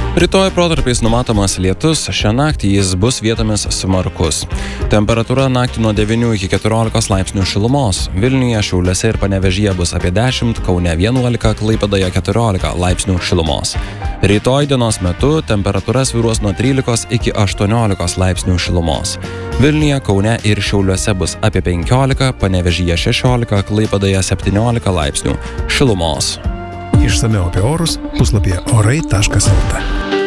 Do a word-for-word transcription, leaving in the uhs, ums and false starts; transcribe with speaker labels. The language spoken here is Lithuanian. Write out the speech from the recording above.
Speaker 1: Rytoj protarpiais numatomas lietus, šią naktį jis bus vietomis smarkus. Temperatūra naktį nuo devynių iki keturiolikos laipsnių šilumos. Vilniuje, Šiauliuose ir Panevėžyje bus apie dešimt, Kaune vienuolika, Klaipėdoje keturiolika laipsnių šilumos. Rytoj dienos metu temperatūra svyruos nuo trylikos iki aštuoniolikos laipsnių šilumos. Vilniuje, Kaune ir Šiauliuose bus apie penkiolika, Panevėžyje šešiolika, Klaipėdoje septyniolika laipsnių šilumos.
Speaker 2: Išsamiau apie orus puslapyje orai taškas lt.